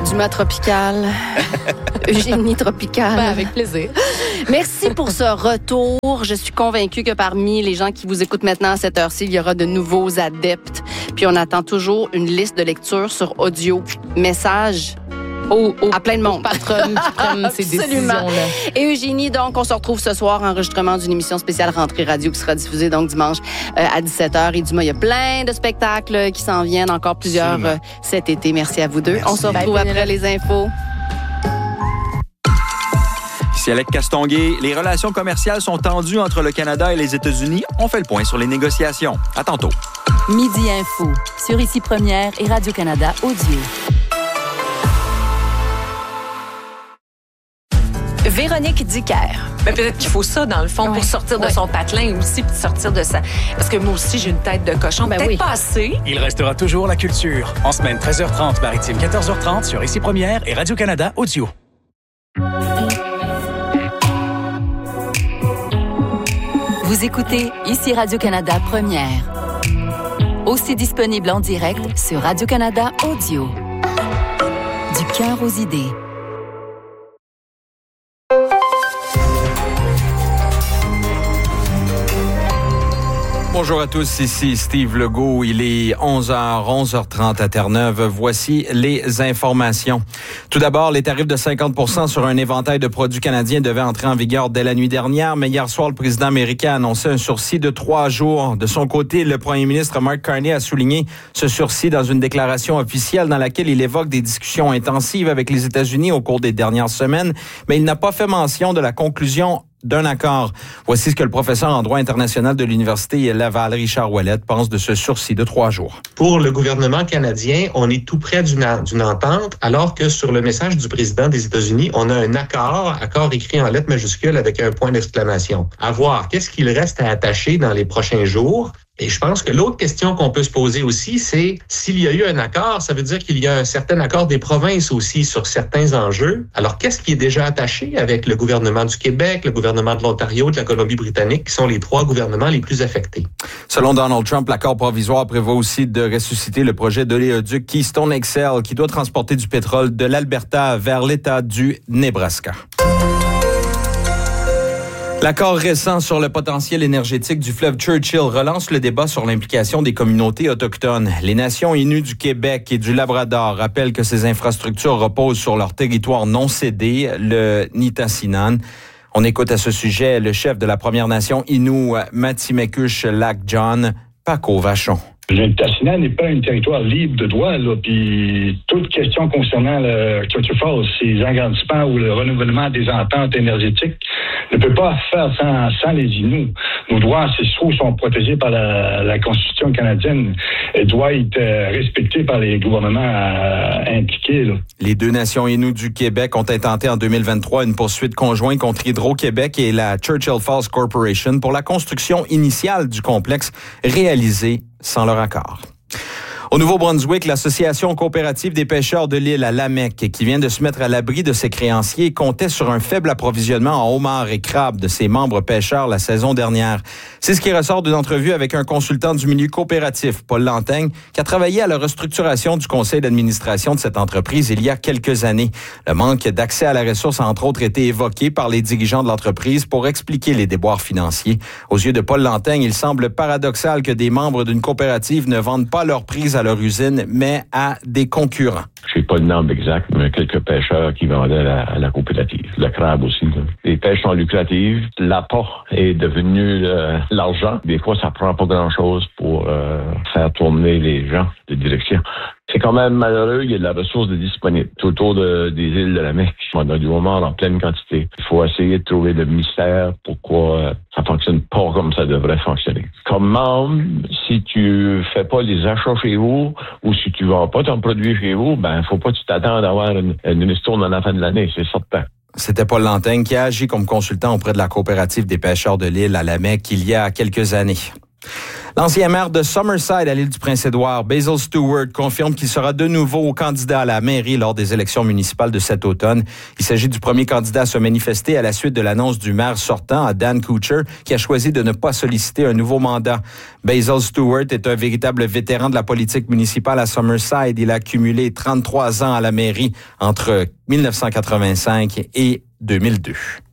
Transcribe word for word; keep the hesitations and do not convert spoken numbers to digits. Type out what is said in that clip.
Dumas tropical. Eugénie tropicale. Ben, avec plaisir. Merci pour ce retour. Je suis convaincue que parmi les gens qui vous écoutent maintenant à cette heure-ci, il y aura de nouveaux adeptes. Puis on attend toujours une liste de lecture sur audio. Message au, au, à plein de monde. Patronne qui prennent ces décisions-là. Et Eugénie, donc, on se retrouve ce soir, enregistrement d'une émission spéciale Rentrée Radio qui sera diffusée donc dimanche euh, à dix-sept heures. Et Dumas, il y a plein de spectacles qui s'en viennent, encore plusieurs euh, cet été. Merci à vous deux. Merci. On se retrouve Bye, après les infos. Ici Alec Castonguay. Les relations commerciales sont tendues entre le Canada et les États-Unis. On fait le point sur les négociations. À tantôt. Midi Info, sur Ici Première et Radio-Canada Audio. Véronique Dicker. Mais peut-être qu'il faut ça, dans le fond, ouais. pour sortir de ouais. son patelin aussi, puis sortir de ça. Parce que moi aussi, j'ai une tête de cochon. Ben peut-être oui. pas assez. Il restera toujours la culture. En semaine, treize heures trente, maritime, quatorze heures trente, sur Ici Première et Radio-Canada Audio. Vous écoutez Ici Radio-Canada Première. Aussi disponible en direct sur Radio-Canada Audio. Du cœur aux idées. Bonjour à tous, ici Steve Legault. Il est onze heures, onze heures trente à Terre-Neuve. Voici les informations. Tout d'abord, les tarifs de cinquante pour cent sur un éventail de produits canadiens devaient entrer en vigueur dès la nuit dernière, mais hier soir, le président américain a annoncé un sursis de trois jours. De son côté, le premier ministre Mark Carney a souligné ce sursis dans une déclaration officielle dans laquelle il évoque des discussions intensives avec les États-Unis au cours des dernières semaines, mais il n'a pas fait mention de la conclusion d'un accord. Voici ce que le professeur en droit international de l'Université Laval, Richard Ouellette, pense de ce sursis de trois jours. Pour le gouvernement canadien, on est tout près d'une, d'une entente, alors que sur le message du président des États-Unis, on a un accord, accord écrit en lettres majuscules avec un point d'exclamation. À voir, qu'est-ce qu'il reste à attacher dans les prochains jours? Et je pense que l'autre question qu'on peut se poser aussi, c'est s'il y a eu un accord, ça veut dire qu'il y a un certain accord des provinces aussi sur certains enjeux. Alors, qu'est-ce qui est déjà attaché avec le gouvernement du Québec, le gouvernement de l'Ontario, de la Colombie-Britannique, qui sont les trois gouvernements les plus affectés? Selon Donald Trump, l'accord provisoire prévoit aussi de ressusciter le projet d'oléoduc Keystone X L qui doit transporter du pétrole de l'Alberta vers l'État du Nebraska. L'accord récent sur le potentiel énergétique du fleuve Churchill relance le débat sur l'implication des communautés autochtones. Les nations Inuits du Québec et du Labrador rappellent que ces infrastructures reposent sur leur territoire non cédé, le Nitassinan. On écoute à ce sujet le chef de la Première Nation Innu Matsimekush-Lac John, Paco Vachon. Le Nitassinan n'est pas un territoire libre de droit, là, puis toute question concernant le Churchill Falls, ses agrandissements ou le renouvellement des ententes énergétiques ne peut pas faire sans, sans les Inuits. Nos droits ancestraux sont protégés par la, la Constitution canadienne et doivent être respectés par les gouvernements euh, impliqués. Là. Les deux nations Inuits du Québec ont intenté en deux mille vingt-trois une poursuite conjointe contre Hydro-Québec et la Churchill Falls Corporation pour la construction initiale du complexe réalisée sans leur accord. Au Nouveau-Brunswick, l'Association coopérative des pêcheurs de l'île à Lamec, qui vient de se mettre à l'abri de ses créanciers, comptait sur un faible approvisionnement en homards et crabes de ses membres pêcheurs la saison dernière. C'est ce qui ressort d'une entrevue avec un consultant du milieu coopératif, Paul Lantaigne, qui a travaillé à la restructuration du conseil d'administration de cette entreprise il y a quelques années. Le manque d'accès à la ressource a entre autres été évoqué par les dirigeants de l'entreprise pour expliquer les déboires financiers. Aux yeux de Paul Lantaigne, il semble paradoxal que des membres d'une coopérative ne vendent pas leur prise à leur usine, mais à des concurrents. Je n'ai pas le nombre exact, mais quelques pêcheurs qui vendaient à la, à la coopérative. Le crabe aussi. Là. Les pêches sont lucratives. L'apport est devenu euh, l'argent. Des fois, ça prend pas grand-chose pour euh, faire tourner les gens de direction. C'est quand même malheureux, il y a de la ressource disponible tout autour de, des îles de la Mecque. On a du homard en pleine quantité. Il faut essayer de trouver le mystère pourquoi ça fonctionne pas comme ça devrait fonctionner. Comme membre, si tu fais pas les achats chez vous ou si tu vends pas ton produit chez vous, ben faut pas que tu t'attends d'avoir une, une ristourne à la fin de l'année, c'est certain. C'était Paul Lantaigne qui a agi comme consultant auprès de la coopérative des pêcheurs de l'île à la Mecque il y a quelques années. L'ancien maire de Summerside à l'île du Prince-Édouard, Basil Stewart, confirme qu'il sera de nouveau candidat à la mairie lors des élections municipales de cet automne. Il s'agit du premier candidat à se manifester à la suite de l'annonce du maire sortant, Dan Kuchar, qui a choisi de ne pas solliciter un nouveau mandat. Basil Stewart est un véritable vétéran de la politique municipale à Summerside. Il a accumulé trente-trois ans à la mairie entre mille neuf cent quatre-vingt-cinq et deux mille deux.